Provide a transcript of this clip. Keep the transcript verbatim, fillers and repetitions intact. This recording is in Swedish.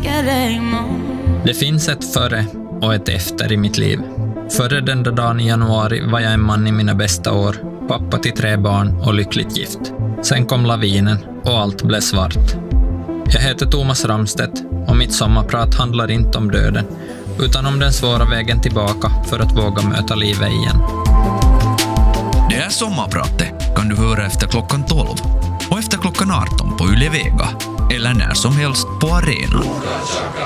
tackar dig imorgon. Det finns ett före och ett efter i mitt liv. Före den där dagen i januari var jag en man i mina bästa år, pappa till tre barn och lyckligt gift. Sen kom lavinen och allt blev svart. Jag heter Thomas Ramstedt och mitt sommarprat handlar inte om döden, utan om den svåra vägen tillbaka för att våga möta livet igen. Det här sommarpratet kan du höra efter klockan tolv och efter klockan arton på Yle Vega eller när som helst på arenan.